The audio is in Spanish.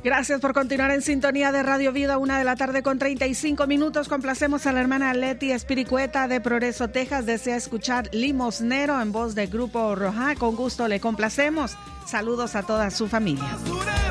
Gracias por continuar en sintonía de Radio Vida, 1:35 p.m. Complacemos a la hermana Leti Espiricueta de Progreso, Texas. Desea escuchar Limosnero en voz del Grupo Rojá. Con gusto le complacemos. Saludos a toda su familia.